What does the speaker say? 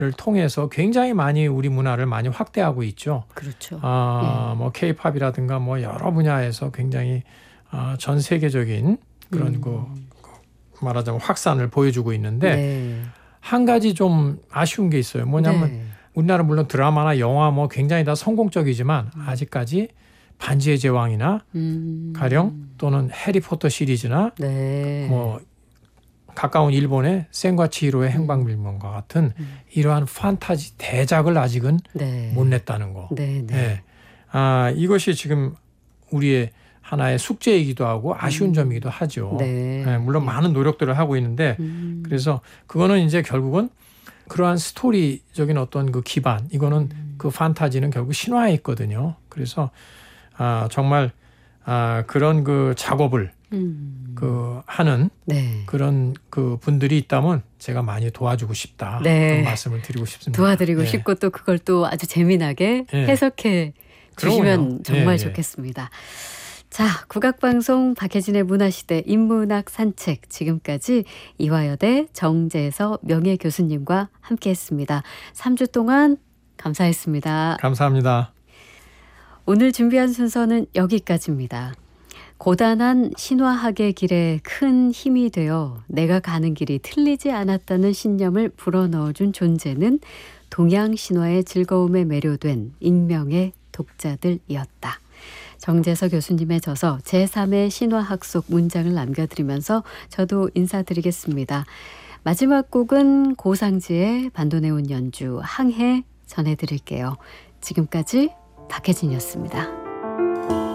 통해서 굉장히 많이 우리 문화를 많이 확대하고 있죠. 그렇죠. 뭐 K-팝이라든가 뭐 여러 분야에서 굉장히 전 세계적인 그런 말하자면 확산을 보여주고 있는데 네. 한 가지 좀 아쉬운 게 있어요. 뭐냐면 네. 우리나라 물론 드라마나 영화 뭐 굉장히 다 성공적이지만 아직까지 반지의 제왕이나 가령 또는 해리포터 시리즈나 네. 뭐 가까운 일본의 센과 치히로의 행방불명과 같은 이러한 판타지 대작을 아직은 네. 못 냈다는 거. 네. 네. 네. 이것이 지금 우리의 하나의 숙제이기도 하고 아쉬운 점이기도 하죠. 네. 네, 물론 많은 노력들을 하고 있는데 그래서 그거는 이제 결국은 그러한 스토리적인 어떤 그 기반 이거는 그 판타지는 결국 신화에 있거든요. 그래서 정말 그런 그 작업을 그 하는 네. 그런 그 분들이 있다면 제가 많이 도와주고 싶다. 네. 그런 말씀을 드리고 싶습니다. 도와드리고 네. 싶고 또 그걸 또 아주 재미나게 네. 해석해 주시면 그럼요. 정말 네. 좋겠습니다. 자, 국악방송 박혜진의 문화시대 인문학 산책 지금까지 이화여대 정재서 명예교수님과 함께했습니다. 3주 동안 감사했습니다. 감사합니다. 오늘 준비한 순서는 여기까지입니다. 고단한 신화학의 길에 큰 힘이 되어 내가 가는 길이 틀리지 않았다는 신념을 불어넣어준 존재는 동양 신화의 즐거움에 매료된 익명의 독자들이었다. 정재서 교수님의 저서 제3의 신화학 속 문장을 남겨드리면서 저도 인사드리겠습니다. 마지막 곡은 고상지의 반도네온 연주 항해 전해드릴게요. 지금까지 박혜진이었습니다.